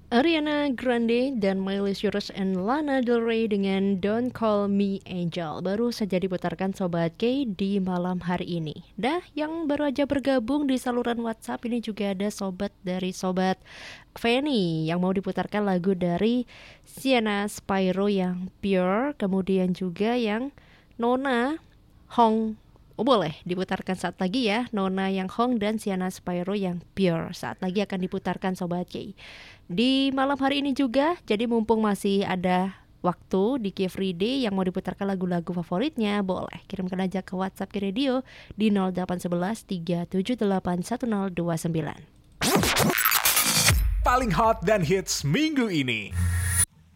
Ariana Grande dan Miley Cyrus and Lana Del Rey dengan Don't Call Me Angel baru saja diputarkan Sobat K di malam hari ini. Dah, yang baru aja bergabung di saluran WhatsApp ini juga ada sobat dari Sobat Fanny yang mau diputarkan lagu dari Sienna Spyro yang Pure, kemudian juga yang Nona Hong. Oh, boleh diputarkan saat lagi ya, Nona yang Hong dan Sienna Spyro yang Pure. Saat lagi akan diputarkan Sobat K di malam hari ini juga. Jadi mumpung masih ada waktu di Free Day yang mau diputarkan lagu-lagu favoritnya, boleh kirimkan aja ke WhatsApp Ki Radio di 0811 378 1029. Paling hot dan hits minggu ini.